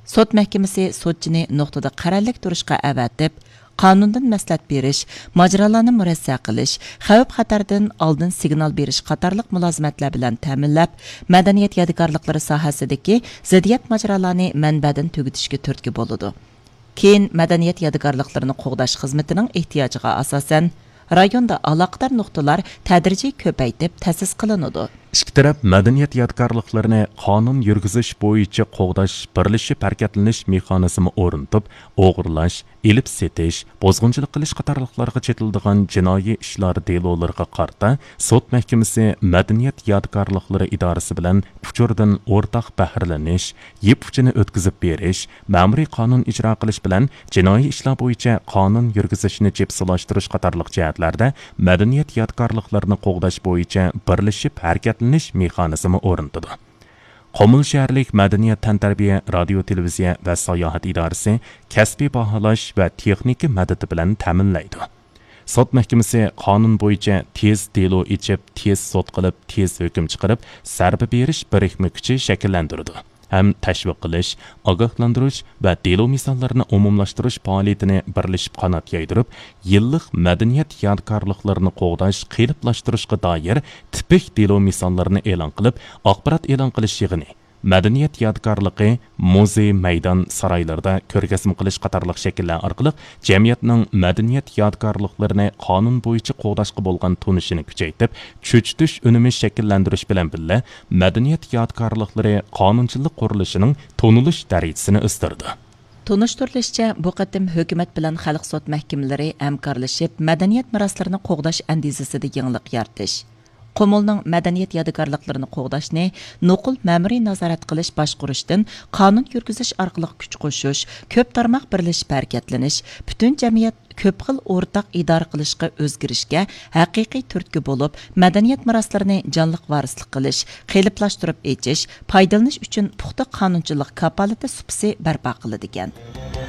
Sot məhkəməsi sotçini nöqtada qararlıq duruşqa əvətib, qanundan məsləhət beriş, macralarni murəssə qilish, xavf xatardan oldin signal berish qatarlıq mülazimətlər bilan ta'minlab, madaniyat yadigarlıqları sohasidagi ziddiyat majralarini mənbədən tugutishga turtki bo'ladi. Keyin madaniyat yadigarlıqlarini qo'g'dash xizmatining ehtiyojiga asosan rayonda aloqador nuqtalar tadrijiy ko'paytib ta'sis qilinadi. İki taraf madaniyat yadgarlıqlarını qonun yurgizish bo'yicha qo'g'dash, birlashib harakatlanish mexanizmi o'rnatib, o'g'irlash, elib setish, bozg'unchilik qilish qatorliqlarga chetildigan jinoiy ishlar delolarga qarta sud mahkamasi madaniyat yadgarliqlari idorasi bilan uchurdan o'rtaq bahrlanish, yeb uchini o'tkazib berish, ma'muriy qonun ijro qilish bilan jinoiy ishlar bo'yicha qonun yurgizishni jepsilashtirish qatorliq jihatlarda madaniyat yadgarliqlarini qo'g'dash bo'yicha birlashib harakatlanish mexanizmi o'rnatadi. Qomul shaharlik madaniyat tantarbiya, radio televiziya va sayohat idorasi kasbiy baholash va texnika madadi bilan ta'minlaydi. Sud mahkamasi qonun bo'yicha tez delo ichib, tez sud qilib, tez hukm chiqarib, zarba berish birikma kuchi shakllantiradi. Ham tashviq qilish, ogohlantirish va delo misollarini umumlashtirish faoliyatini birlashib qanot yaydirib, yillik madaniyat yodgorliklarini qo'g'dash, qiyinlashtirishga doir tipik delo misollarini e'lon qilib, axborot e'lon qilish yig'ini madaniyat yodgorligi, muzey, maydon, saroylarda ko'rgazma qilish qatorliq shakllar orqali jamiyatning madaniyat yodgorliklarini qonun bo'yicha qo'g'dashga bo'lgan tunishini kuchaytirib, cho'chitish unumi shakllantirish bilan birga madaniyat yodgorliklari qonunchilik qurilishining to'nilish darajasini o'stirdi. Tunushtirilishicha, bu qatim hukumat bilan xalq sud mahkamalari hamkorlashib, madaniyat meroslarini qo'g'dash andizasida yangilik yaratish, Qumulning madaniyat yadigarliklarini qo'g'dashni nuqul ma'muriy nazorat qilish boshqurishdan qonun yurgizish orqali kuch qo'shish, ko'p tarmoq birlashib harakatlanish, butun jamiyat ko'p xil o'rtaq idora qilishga o'zgarishga haqiqiy turtki bo'lib, madaniyat meroslarini jonliq varislik qilish, qiyinlashtirib echish, foydalanish uchun puxta qonunchilik kapolati supsi barpo qiladi ekan.